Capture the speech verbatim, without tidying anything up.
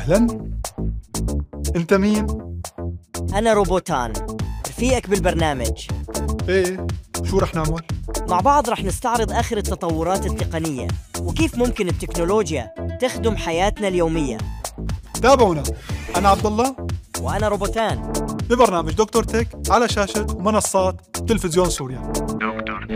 أهلاً. أنت مين؟ أنا روبوتان، رفيقك بالبرنامج. إيه، شو رح نعمل؟ مع بعض رح نستعرض آخر التطورات التقنية وكيف ممكن التكنولوجيا تخدم حياتنا اليومية. تابعونا، أنا عبد الله وأنا روبوتان ببرنامج دكتور تك على شاشة ومنصات تلفزيون سوريا.